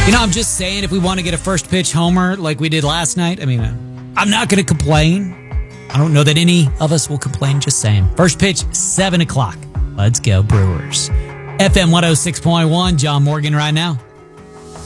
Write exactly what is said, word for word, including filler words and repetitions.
You know, I'm just saying, if we want to get a first pitch homer like we did last night, I mean, uh, I'm not going to complain. I don't know that any of us will complain, just saying. First pitch, seven o'clock. Let's go, Brewers. F M one oh six point one, John Morgan right now.